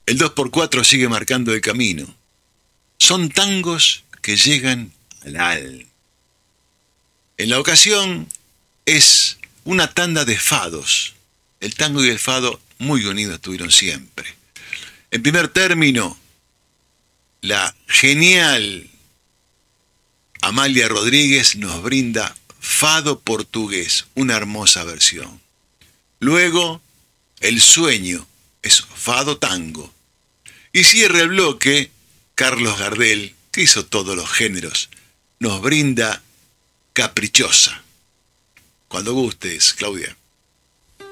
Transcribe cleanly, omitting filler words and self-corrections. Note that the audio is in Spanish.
El 2x4 sigue marcando el camino. Son tangos que llegan al alma. En la ocasión es una tanda de fados. El tango y el fado muy unidos estuvieron siempre. En primer término, la genial Amalia Rodríguez nos brinda Fado Portugués, una hermosa versión. Luego, El Sueño es Fado Tango. Y cierra el bloque Carlos Gardel, que hizo todos los géneros, nos brinda Caprichosa. Cuando gustes, Claudia.